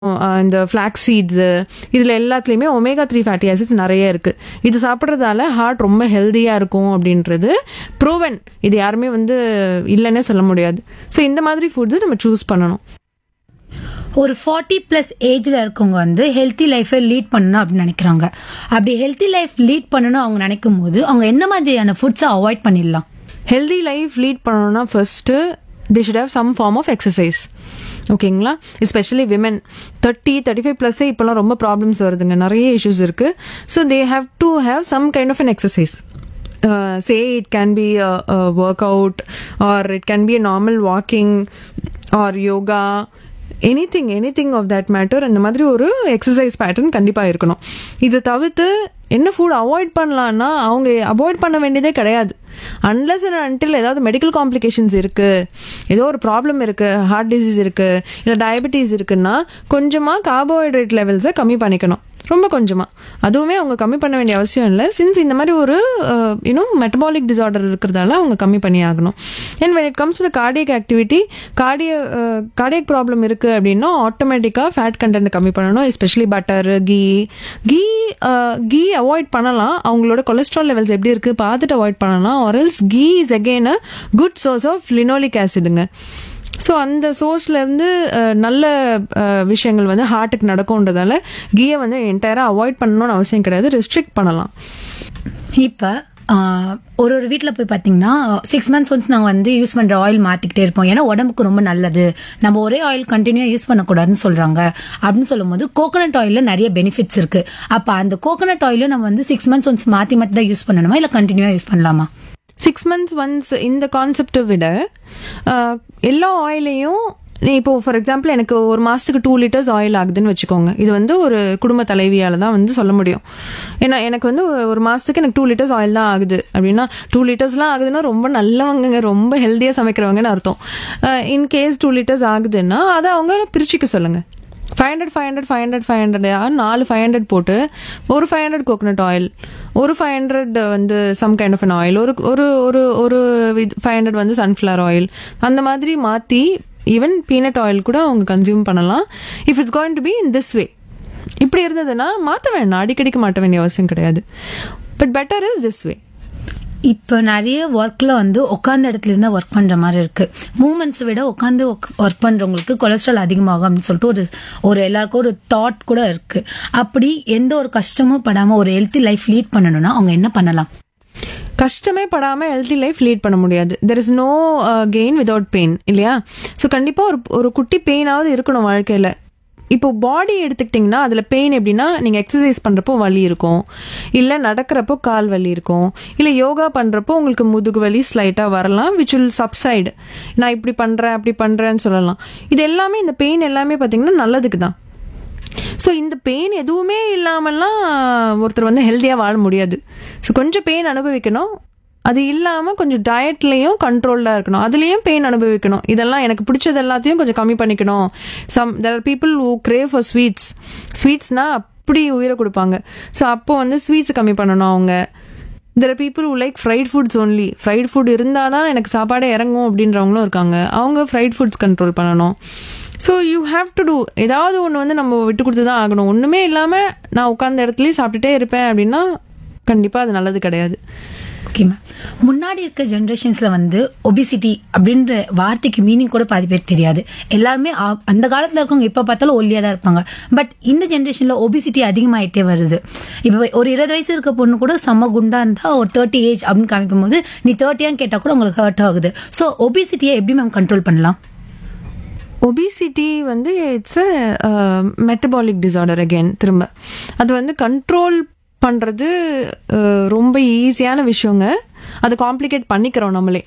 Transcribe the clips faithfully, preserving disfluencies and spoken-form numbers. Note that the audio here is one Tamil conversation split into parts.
இந்த ஃப்ளாக்ஸ் சீட்ஸு இதில் எல்லாத்துலேயுமே ஒமேகா த்ரீ ஃபேட்டி ஆசிட்ஸ் நிறைய இருக்குது. இது சாப்பிட்றதால ஹார்ட் ரொம்ப ஹெல்த்தியாக இருக்கும் அப்படின்றது ப்ரூவன். இது யாருமே வந்து இல்லைன்னே சொல்ல முடியாது. ஸோ இந்த மாதிரி ஃபுட்ஸு நம்ம சூஸ் பண்ணணும். ஒரு ஃபார்ட்டி ப்ளஸ் ஏஜில் இருக்கவங்க வந்து ஹெல்த்தி லைஃபை லீட் பண்ணணும் அப்படின்னு நினைக்கிறாங்க. அப்படி ஹெல்த்தி லைஃப் லீட் பண்ணணும் அவங்க நினைக்கும் போது அவங்க எந்த மாதிரியான ஃபுட்ஸை அவாய்ட் பண்ணிடலாம்? ஹெல்தி லைஃப் லீட் பண்ணணும்னா first they should have some form of exercise. ஓகேங்களா? Especially women thirty thirty five ப்ளஸ்ஸே இப்போலாம் ரொம்ப ப்ராப்ளம்ஸ் வருதுங்க, நிறைய இஷ்யூஸ் இருக்குது. So they have to have some kind of an exercise. Say it can be work out R it can be a normal walking or yoga, anything anything of that matter. அந்த மாதிரி ஒரு எக்ஸசைஸ் பேட்டர்ன் கண்டிப்பாக இருக்கணும். இதை தவிர்த்து என்ன ஃபுட் அவாய்ட் பண்ணலான்னா அவங்க அவாய்ட் பண்ண வேண்டியதே கிடையாது. அன்லஸ் அண்ட் அன்டில் ஏதாவது மெடிக்கல் காம்ப்ளிகேஷன்ஸ் இருக்குது, ஏதோ ஒரு ப்ராப்ளம் இருக்குது, ஹார்ட் டிசீஸ் இருக்குது, இல்லை டயபெட்டிஸ் இருக்குன்னா கொஞ்சமாக கார்போஹைட்ரேட் லெவல்ஸை கம்மி பண்ணிக்கணும், ரொம்ப கொஞ்சமாக. அதுவுமே அவங்க கம்மி பண்ண வேண்டிய அவசியம் இல்லை. சின்ஸ் இந்த மாதிரி ஒரு யூனோ மெட்டபாலிக் டிசார்டர் இருக்கிறதால அவங்க கம்மி பண்ணி ஆகணும். And when it comes to the cardiac activity, கார்டிய cardiac problem இருக்குது அப்படின்னா ஆட்டோமேட்டிக்காக ஃபேட் கண்டென்ட் கம்மி பண்ணணும். Especially butter, key key key avoid பண்ணலாம். அவங்களோட கொலஸ்ட்ரால் லெவல்ஸ் எப்படி இருக்குது பார்த்துட்டு அவாய்ட் பண்ணலாம். ஆர்எல்ஸ் key is again a good source of linoleic ஆசிடுங்க. So அந்த சோர்ஸ்லேருந்து நல்ல விஷயங்கள் வந்து ஹார்ட்டுக்கு நடக்கும்ன்றதால கீயை வந்து என்டையராக அவாய்ட் பண்ணணும்னு அவசியம் கிடையாது, ரெஸ்ட்ரிக்ட் பண்ணலாம். இப்போ ஒரு ஒரு வீட்டில் போய் பார்த்தீங்கன்னா சிக்ஸ் மந்த்ஸ் ஒன்ஸ் நாங்கள் வந்து யூஸ் பண்ணுற ஆயில் மாற்றிக்கிட்டே இருப்போம். ஏன்னா உடம்புக்கு ரொம்ப நல்லது, நம்ம ஒரே ஆயில் கண்டினியூ யூஸ் பண்ணக்கூடாதுன்னு சொல்கிறாங்க. அப்படின்னு சொல்லும் போது கோகோனட் ஆயிலில் நிறைய பெனிஃபிட்ஸ் இருக்குது. அப்போ அந்த கோகோனட் ஆயிலும் நம்ம வந்து சிக்ஸ் மந்த்ஸ் ஒன்ஸ் மாற்றி மாற்றி தான் யூஸ் பண்ணணுமா, இல்லை கண்டினியூவாக யூஸ் பண்ணலாமா? சிக்ஸ் மந்த்ஸ் ஒன்ஸ் இந்த கான்செப்டை விட எல்லா ஆயிலையும் இப்போ ஃபார் எக்ஸாம்பிள் எனக்கு ஒரு மாதத்துக்கு டூ லிட்டர்ஸ் ஆயில் ஆகுதுன்னு வச்சுக்கோங்க. இது வந்து ஒரு குடும்ப தலைவியால் தான் வந்து சொல்ல முடியும். ஏன்னா எனக்கு வந்து ஒரு மாதத்துக்கு எனக்கு டூ லிட்டர்ஸ் ஆயில் தான் ஆகுது அப்படின்னா, டூ லிட்டர்ஸ்லாம் ஆகுதுன்னா ரொம்ப நல்லவங்க, ரொம்ப ஹெல்த்தியாக சமைக்கிறவங்கன்னு அர்த்தம். இன்கேஸ் டூ லிட்டர்ஸ் ஆகுதுன்னா அதை அவங்க பிரிச்சுக்க சொல்லுங்கள். Five hundred five hundred five hundred five hundred நாலு ஃபைவ் ஹண்ட்ரட் போட்டு ஒரு ஃபைவ் ஹண்ட்ரட் கோகோனட் ஆயில், ஒரு ஃபைவ் ஹண்ட்ரட் வந்து some kind of an oil, ஒரு ஒரு ஒரு ஒரு ஃபைவ் ஹண்ட்ரட் வந்து சன்ஃப்ளவர் ஆயில், அந்த மாதிரி மாற்றி ஈவன் பீனட் ஆயில் கூட அவங்க கன்சியூம் பண்ணலாம். If it's going to be in this way. இப்படி இருந்ததுன்னா மாற்ற வேண்டாம், அடிக்கடிக்கு மாற்ற வேண்டிய அவசியம் கிடையாது. But better is this way. இப்போ நிறைய ஒர்க்கில் வந்து உட்காந்த இடத்துல இருந்தால் ஒர்க் பண்ணுற மாதிரி இருக்குது. மூமெண்ட்ஸை விட உட்காந்து ஒர்க் பண்ணுறவங்களுக்கு கொலஸ்ட்ரால் அதிகமாகும் அப்படின்னு சொல்லிட்டு ஒரு ஒரு எல்லாருக்கும் ஒரு தாட் கூட இருக்குது. அப்படி எந்த ஒரு கஷ்டமும் படாமல் ஒரு ஹெல்த்தி லைஃப் லீட் பண்ணணும்னா அவங்க என்ன பண்ணலாம்? கஷ்டமே படாமல் ஹெல்த்தி லைஃப் லீட் பண்ண முடியாது. There is no gain without pain, இல்லையா? ஸோ கண்டிப்பாக ஒரு ஒரு குட்டி பெயினாவது இருக்கணும் வாழ்க்கையில். இப்போ பாடி எடுத்துக்கிட்டிங்கன்னா அதில் பெயின் எப்படின்னா, நீங்கள் எக்ஸசைஸ் பண்ணுறப்போ வலி இருக்கும், இல்லை நடக்கிறப்போ கால் வலி இருக்கும், இல்லை யோகா பண்ணுறப்போ உங்களுக்கு முதுகு வலி ஸ்லைட்டாக வரலாம், விச் வில் சப்சைடு. நான் இப்படி பண்ணுறேன் அப்படி பண்ணுறேன்னு சொல்லலாம். இது எல்லாமே, இந்த பெயின் எல்லாமே பார்த்திங்கன்னா நல்லதுக்கு தான். ஸோ இந்த பெயின் எதுவுமே இல்லாமல்லாம் ஒருத்தர் வந்து ஹெல்த்தியாக வாழ முடியாது. ஸோ கொஞ்சம் பெயின் அனுபவிக்கணும், அது இல்லாமல் கொஞ்சம் டயட்லேயும் கண்ட்ரோல்டாக இருக்கணும், அதுலேயும் பெயின் அனுபவிக்கணும். இதெல்லாம் எனக்கு பிடிச்சது எல்லாத்தையும் கொஞ்சம் கம்மி பண்ணிக்கணும். Some there are people who grave for sweets. ஸ்வீட்ஸ்னால் அப்படி உயிரை கொடுப்பாங்க. ஸோ அப்போ வந்து ஸ்வீட்ஸ் கம்மி பண்ணணும் அவங்க. There are people who like fried foods only. Fried food இருந்தால் தான் எனக்கு சாப்பாடே இறங்கும் அப்படின்றவங்களும் இருக்காங்க. அவங்க ஃப்ரைட் ஃபுட்ஸ் கண்ட்ரோல் பண்ணணும். So you have to two. ஏதாவது ஒன்று வந்து நம்ம விட்டு கொடுத்து தான் ஆகணும். ஒன்றுமே இல்லாமல் நான் உட்காந்த இடத்துலையும் சாப்பிட்டுட்டே இருப்பேன் அப்படின்னா கண்டிப்பாக அது நல்லது கிடையாது. Okay ma'am. முன்னாடி இருக்க ஜென்ரேஷன்ஸில் வந்து ஒபிசிட்டி அப்படின்ற வார்த்தைக்கு மீனிங் கூட பாதி பேர் தெரியாது. எல்லாருமே அந்த காலத்தில் இருக்கவங்க எப்போ பார்த்தாலும் ஒல்லியாக தான் இருப்பாங்க. பட் இந்த ஜென்ரேஷனில் ஒபிசிட்டி அதிகமாகிட்டே வருது. இப்போ ஒரு இருபது வயசு இருக்க பொண்ணு கூட செம்ம குண்டாக இருந்தால் ஒரு தேர்ட்டி ஏஜ் அப்படின்னு காமிக்கும் போது நீ தேர்ட்டியான்னு கேட்டால் கூட உங்களுக்கு ஹர்ட் ஆகுது. ஸோ ஒபிசிட்டியை எப்படி மேம் கண்ட்ரோல் பண்ணலாம்? ஒபிசிட்டி வந்து it's a metabolic disorder. Again திரும்ப அது வந்து கண்ட்ரோல் பண்ணுறது ரொம்ப ஈஸியான விஷயங்க. அது காம்ப்ளிகேட் பண்ணிக்கிறோம் நம்மளே.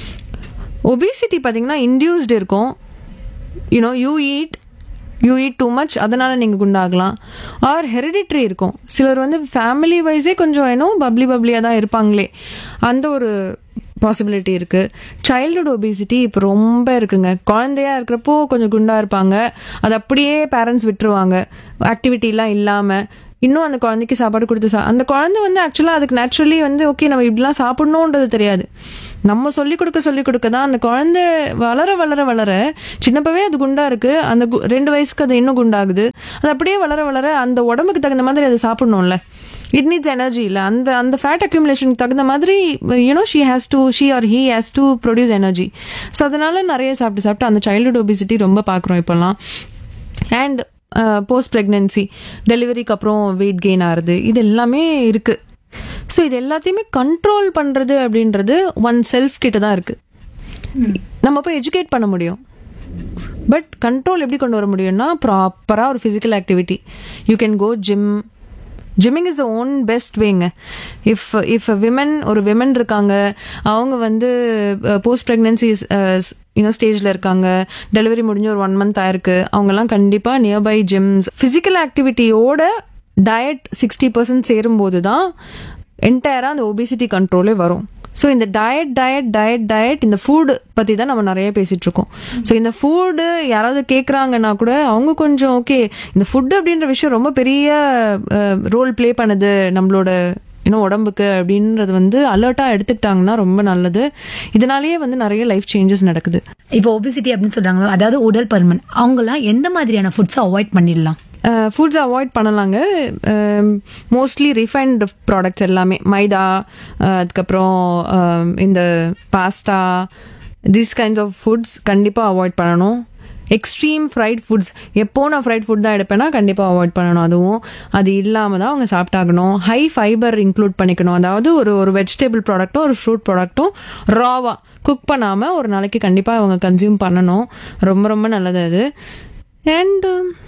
ஒபிசிட்டி பார்த்திங்கன்னா இன்டியூஸ்டு இருக்கும். You know you eat you eat too much, அதனால் நீங்கள் குண்டாகலாம். ஆர் ஹெரிடிட்ரி இருக்கும். சிலர் வந்து ஃபேமிலி வைஸே கொஞ்சம் ஏன்னோ பப்ளி பப்ளியாக தான் இருப்பாங்களே, அந்த ஒரு பாசிபிலிட்டி இருக்குது. சைல்டுஹுட் ஒபிசிட்டி இப்போ ரொம்ப இருக்குங்க. குழந்தையாக இருக்கிறப்போ கொஞ்சம் குண்டாக இருப்பாங்க, அது அப்படியே பேரண்ட்ஸ் விட்டுருவாங்க ஆக்டிவிட்டிலாம் இல்லாமல். இன்னும் அந்த குழந்தைக்கு சாப்பாடு கொடுத்து சா அந்த குழந்தை வந்து ஆக்சுவலாக அதுக்கு நேச்சுரலி வந்து ஓகே நம்ம இப்படிலாம் சாப்பிடணுன்றது தெரியாது. நம்ம சொல்லிக் கொடுக்க சொல்லிக் கொடுக்க தான் அந்த குழந்தை வளர வளர வளர சின்னப்பவே அது குண்டா இருக்கு, அந்த கு- ரெண்டு வயசுக்கு அது இன்னும் குண்டாகுது. அது அப்படியே வளர வளர அந்த உடம்புக்கு தகுந்த மாதிரி அது சாப்பிடணும்ல. இட் நீட்ஸ் எனர்ஜி இல்லை, அந்த அந்த ஃபேட் அக்யூமுலேஷனுக்கு தகுந்த மாதிரி you know she has to she or he has to produce energy. So அதனால நிறைய சாப்பிட்டு சாப்பிட்டு அந்த சைல்டுஹுட் ஒபிசிட்டி ரொம்ப பார்க்குறோம் இப்போல்லாம். அண்ட் போஸ்ட் ப்ரெக்னென்சி, டெலிவரிக்கு அப்புறம் வெயிட் கெயின் ஆகுறது, இது எல்லாமே இருக்கு. ஸோ இது எல்லாத்தையுமே கண்ட்ரோல் பண்ணுறது அப்படின்றது ஒன் செல்ஃப் கிட்ட தான் இருக்கு. நம்ம போய் எஜுகேட் பண்ண முடியும், பட் கண்ட்ரோல் எப்படி கொண்டு வர முடியும்னா ப்ராப்பராக ஒரு physical activity. You can go gym. Gyming is own best வேங்க. இஃப் இஃப் விமன் ஒரு விமன் இருக்காங்க, அவங்க வந்து போஸ்ட் ப்ரெக்னென்சி இன்னும் ஸ்டேஜில் இருக்காங்க, டெலிவரி முடிஞ்சு ஒரு ஒன் மந்த் ஆயிருக்கு, அவங்கெல்லாம் கண்டிப்பாக nearby Cheems physical ஆக்டிவிட்டியோட diet sixty percent சேரும்போது தான் என்டையராக அந்த ஒபிசிட்டி கண்ட்ரோலே வரும். ஸோ இந்த டயட் டயட் டயட் டயட் இந்த ஃபுட் பற்றி தான் நம்ம நிறைய பேசிகிட்டு இருக்கோம். ஸோ இந்த ஃபுட்டு யாராவது கேட்குறாங்கன்னா கூட அவங்க கொஞ்சம் ஓகே இந்த ஃபுட் அப்படின்ற விஷயம் ரொம்ப பெரிய ரோல் ப்ளே பண்ணுது நம்மளோட இன்னும் உடம்புக்கு அப்படின்றது வந்து அலர்ட்டாக எடுத்துக்கிட்டாங்கன்னா ரொம்ப நல்லது. இதனாலேயே வந்து நிறைய லைஃப் சேஞ்சஸ் நடக்குது. இப்போ ஒபிசிட்டி அப்படின்னு சொல்றாங்களோ, அதாவது உடல் பருமன், அவங்கலாம் எந்த மாதிரியான ஃபுட்ஸை அவாய்ட் பண்ணிடலாம்? ஃபுட்ஸ் அவாய்ட் பண்ணலாங்க. மோஸ்ட்லி ரிஃபைன்டு ப்ராடக்ட்ஸ் எல்லாமே, மைதா, அதுக்கப்புறம் இந்த pasta, this kinds of foods கண்டிப்பாக அவாய்ட் பண்ணணும். எக்ஸ்ட்ரீம் ஃப்ரைட் ஃபுட்ஸ், எப்போ நான் ஃப்ரைட் ஃபுட் தான் எடுப்பேன்னா கண்டிப்பாக அவாய்ட் பண்ணணும். அதுவும் அது இல்லாமல் தான் அவங்க சாப்பிட்டாகணும். ஹை ஃபைபர் இன்க்ளூட் பண்ணிக்கணும். அதாவது ஒரு ஒரு வெஜிடபிள் ப்ராடக்ட்டும் ஒரு ஃப்ரூட் ப்ராடக்ட்டும் ராவாக குக் பண்ணாமல் ஒரு நாளைக்கு கண்டிப்பாக அவங்க கன்சியூம் பண்ணணும். ரொம்ப ரொம்ப நல்லது அது. அண்ட்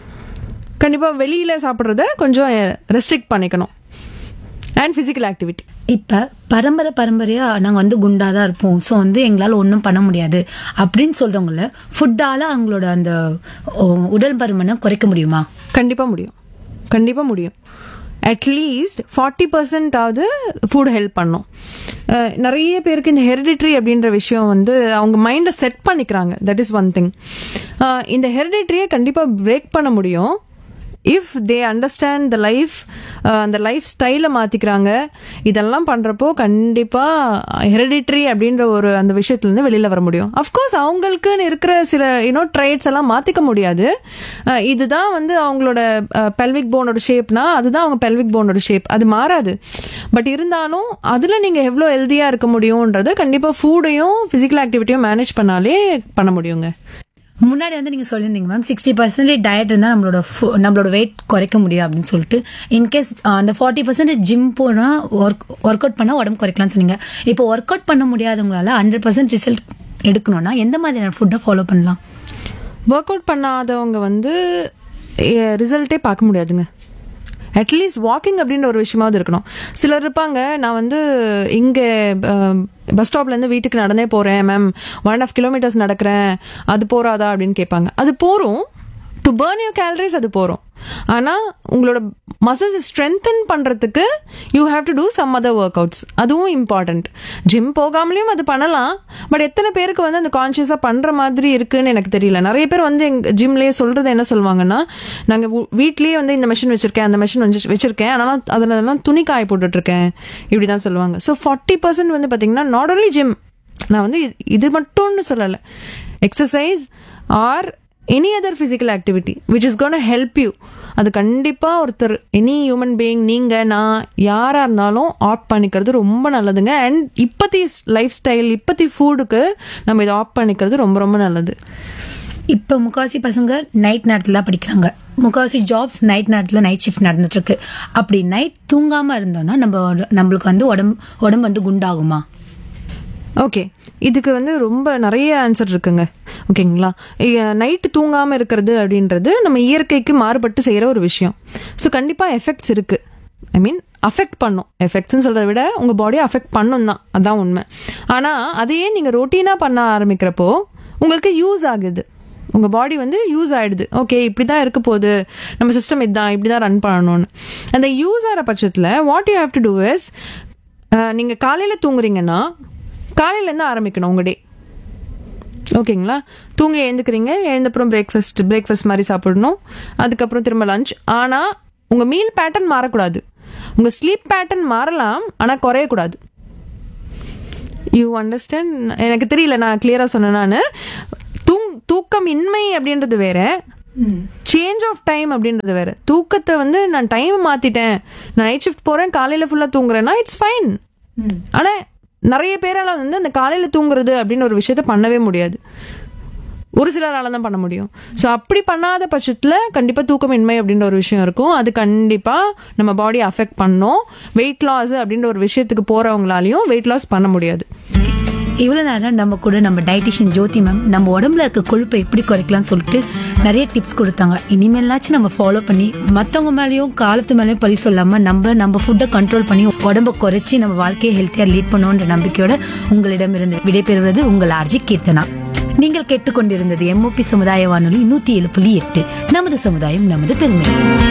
கண்டிப்பாக வெளியில் சாப்பிட்றத கொஞ்சம் ரெஸ்ட்ரிக்ட் பண்ணிக்கணும். And physical activity. இப்போ பரம்பரை பரம்பரையாக நாங்கள் வந்து குண்டாக தான் இருப்போம், ஸோ வந்து எங்களால் ஒன்றும் பண்ண முடியாது அப்படின்னு சொல்கிறவங்கள ஃபுட்டால் அவங்களோட அந்த உடல் பருமனை குறைக்க முடியுமா? கண்டிப்பாக முடியும், கண்டிப்பாக முடியும். அட்லீஸ்ட் ஃபார்ட்டி பர்சன்டாவது ஃபுட் ஹெல்ப் பண்ணும். நிறைய பேருக்கு இந்த ஹெரிடிட்ரி அப்படின்ற விஷயம் வந்து அவங்க மைண்டை செட் பண்ணிக்கிறாங்க. That is one thing. இந்த ஹெரிடிட்ரியை கண்டிப்பாக பிரேக் பண்ண முடியும் if they understand the life, அந்த லைஃப் ஸ்டைலை மாற்றிக்கிறாங்க. இதெல்லாம் பண்ணுறப்போ கண்டிப்பாக ஹெரிடிட்ரி அப்படின்ற ஒரு அந்த விஷயத்துலேருந்து வெளியில் வர முடியும். அஃப்கோர்ஸ் அவங்களுக்குன்னு இருக்கிற சில யூனோ ட்ரைட்ஸ் எல்லாம் மாற்றிக்க முடியாது. இதுதான் வந்து அவங்களோட பெல்விக் போனோட ஷேப்னா அதுதான் அவங்க பெல்விக் போனோட ஷேப், அது மாறாது. பட் இருந்தாலும் அதில் நீங்கள் எவ்வளோ ஹெல்த்தியாக இருக்க முடியுன்றதை கண்டிப்பாக ஃபுட்டையும் ஃபிசிக்கல் ஆக்டிவிட்டியும் மேனேஜ் பண்ணாலே பண்ண முடியுங்க. முன்னாடி வந்து நீங்கள் சொல்லியிருந்தீங்க மேம், சிக்ஸ்டி பர்சன்டேஜ் டயட் இருந்தால் நம்மளோட நம்மளோட வெயிட் குறைக்க முடியும் அப்படின்னு சொல்லிட்டு. இன்கேஸ் அந்த ஃபார்ட்டி பர்சன்டேஜ் ஜிம் போனால் ஒர்க் ஒர்க் அவுட் பண்ணால் உடம்பு குறைக்கலாம்னு சொன்னீங்க. இப்போ ஒர்க் அவுட் பண்ண முடியாதவங்களால ஹண்ட்ரட் பர்சன்ட் ரிசல்ட் எடுக்கணும்னா எந்த மாதிரியான ஃபுட்டை ஃபாலோ பண்ணலாம்? ஒர்க் அவுட் பண்ணாதவங்க வந்து ரிசல்ட்டே பார்க்க முடியாதுங்க. அட்லீஸ்ட் வாக்கிங் அப்படின்ற ஒரு விஷயமாவது இருக்கணும். சிலர் இருப்பாங்க, நான் வந்து இங்கே பஸ் ஸ்டாப்லேருந்து வீட்டுக்கு நடந்தே போகிறேன் ma'am, one and half kilometres நடக்கிறேன், அது போகிறாதா அப்படின்னு கேட்பாங்க. அது போகிறோம், டு பர்ன் யூர் கேலரிஸ் அது போகிறோம். ஆனால் உங்களோட மசில்ஸ் ஸ்ட்ரென்தன் பண்ணுறதுக்கு you have to two some other work outs. அதுவும் இம்பார்ட்டண்ட். ஜிம் போகாமலேயும் அது பண்ணலாம். பட் எத்தனை பேருக்கு வந்து அந்த கான்ஷியஸாக பண்ணுற மாதிரி இருக்குன்னு எனக்கு தெரியல. நிறைய பேர் வந்து எங்கள் ஜிம்லேயே சொல்கிறது என்ன சொல்லுவாங்கன்னா, நாங்கள் வீட்லேயே வந்து இந்த மிஷின் வச்சுருக்கேன், அந்த மிஷின் வந்து வச்சுருக்கேன், அதனால அதிலலாம் துணி காய போட்டுட்ருக்கேன், இப்படி தான் சொல்லுவாங்க. ஸோ ஃபார்ட்டி பர்சன்ட் வந்து பார்த்தீங்கன்னா நாட் ஓன்லி ஜிம், நான் வந்து இது மட்டும்னு சொல்லலை, exercise or any other physical activity which is gonna help you. அது கண்டிப்பாக ஒருத்தர் எனி ஹியூமன் பீயிங், நீங்கள் நான் யாராக இருந்தாலும் ஆப்ட் பண்ணிக்கிறது ரொம்ப நல்லதுங்க. அண்ட் இப்போத்தி லைஃப் ஸ்டைல், இப்போத்தி ஃபுட்டுக்கு நம்ம இதை ஆப்ட் பண்ணிக்கிறது ரொம்ப ரொம்ப நல்லது. இப்போ முக்காவாசி பசங்க நைட் நேரத்தில் தான் படிக்கிறாங்க, முக்காவாசி ஜாப்ஸ் நைட் நேரத்தில் நைட் ஷிஃப்ட் நடந்துட்டுருக்கு. அப்படி நைட் தூங்காமல் இருந்தோம்னா நம்ம நம்மளுக்கு வந்து உடம்பு உடம்பு வந்து குண்டாகுமா? ஓகே, இதுக்கு வந்து ரொம்ப நிறைய ஆன்சர் இருக்குங்க. ஓகேங்களா, நைட்டு தூங்காமல் இருக்கிறது அப்படின்றது நம்ம இயற்கைக்கு மாறுபட்டு செய்கிற ஒரு விஷயம். ஸோ கண்டிப்பாக எஃபெக்ட்ஸ் இருக்குது. ஐ மீன் அஃபெக்ட் பண்ணும். எஃபெக்ட்ஸ்ன்னு சொல்கிறத விட உங்கள் பாடியை அஃபெக்ட் பண்ணும் தான், அதுதான் உண்மை. ஆனால் அதையே நீங்கள் ரொட்டீனாக பண்ண ஆரம்பிக்கிறப்போ உங்களுக்கு யூஸ் ஆகுது, உங்கள் பாடி வந்து யூஸ் ஆகிடுது. ஓகே, இப்படி தான் இருக்க போகுது, நம்ம சிஸ்டம் இதுதான், இப்படி தான் ரன் பண்ணணும்னு. அந்த யூஸ் ஆகிற பட்சத்தில் what you have to two is, நீங்கள் காலையில் தூங்குறீங்கன்னா காலையிலேருந்து ஆரம்பிக்கணும் உங்கள் டே. ஓகேங்களா, தூங்கி எழுந்துக்கிறீங்க, எழுந்தப்புறம் பிரேக்ஃபாஸ்ட் பிரேக்ஃபாஸ்ட் மாதிரி சாப்பிடணும், அதுக்கப்புறம் திரும்ப லஞ்ச். ஆனால் உங்க மீல் பேட்டர்ன் மாறக்கூடாது, உங்க ஸ்லீப் பேட்டர்ன் மாறலாம், ஆனா குறையக்கூடாது. You understand? எனக்கு தெரியல நான் கிளியரா சொன்னேன். நான் தூக்கம் இன்மை அப்படின்றது வேற, சேஞ்ச் ஆஃப் டைம் அப்படின்றது வேற. தூக்கத்தை வந்து நான் டைம் மாத்திட்டேன், நான் நைட் ஷிஃப்ட் போறேன், காலையில ஃபுல்லா தூங்குறேன்னா இட்ஸ் ஃபைன். ஆனா நிறைய பேரால வந்து அந்த காலையில தூங்குறது அப்படின்னு ஒரு விஷயத்த பண்ணவே முடியாது, ஒரு சிலரால தான் பண்ண முடியும். ஸோ அப்படி பண்ணாத பட்சத்தில் கண்டிப்பாக தூக்கமின்மை அப்படின்ற ஒரு விஷயம் இருக்கும். அது கண்டிப்பாக நம்ம பாடி அஃபெக்ட் பண்ணும். வெயிட் லாஸ் அப்படின்ற ஒரு விஷயத்துக்கு போகிறவங்களாலையும் வெயிட் லாஸ் பண்ண முடியாது. இவ்வளோ நேரம் நம்ம கூட நம்ம டயட்டிஷியன் ஜோதி மேம் நம்ம உடம்புல இருக்க கொழுப்பை எப்படி குறைக்கலாம்னு சொல்லிட்டு நிறைய டிப்ஸ் கொடுத்தாங்க. இனிமேலாச்சும் நம்ம ஃபாலோ பண்ணி மற்றவங்க மேலேயும் காலத்து மேலேயும் பழி சொல்லாமல் நம்ம நம்ம ஃபுட்டை கண்ட்ரோல் பண்ணி உடம்பை குறைச்சி நம்ம வாழ்க்கையை ஹெல்த்தியாக லீட் பண்ணுவோன்ற நம்பிக்கையோட உங்களிடமிருந்து விடைபெறுவது உங்கள் ஆர்ஜி கீர்த்தனா. நீங்கள் கேட்டுக்கொண்டிருந்தது எம்ஓபி சமுதாய வானொலி நூற்றி ஏழு புள்ளி எட்டு. நமது சமுதாயம் நமது பெருமை.